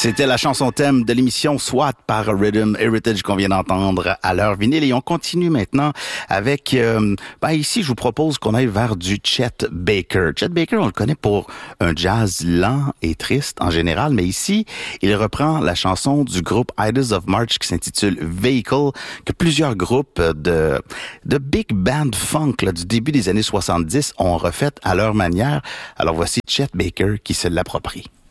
C'était la chanson thème de l'émission SWAT par Rhythm Heritage qu'on vient d'entendre à l'heure vinyle. Et on continue maintenant avec, ici, je vous propose qu'on aille vers du Chet Baker. Chet Baker, on le connaît pour un jazz lent et triste en général, mais ici, il reprend la chanson du groupe Idols of March qui s'intitule Vehicle, que plusieurs groupes de big band funk là, du début des années 70 ont refait à leur manière. Alors voici Chet Baker qui se l'approprie.